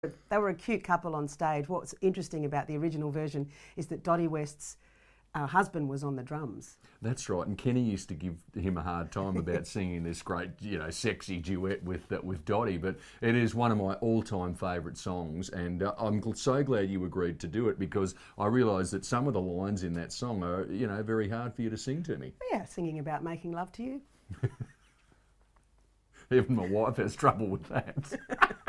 They were a cute couple on stage. What's interesting about the original version is that Dottie West's husband was on the drums. That's right, and Kenny used to give him a hard time about singing this great, sexy duet with Dottie, but it is one of my all-time favourite songs, and I'm so glad you agreed to do it, because I realise that some of the lines in that song are, very hard for you to sing to me. Yeah, singing about making love to you. Even my wife has trouble with that.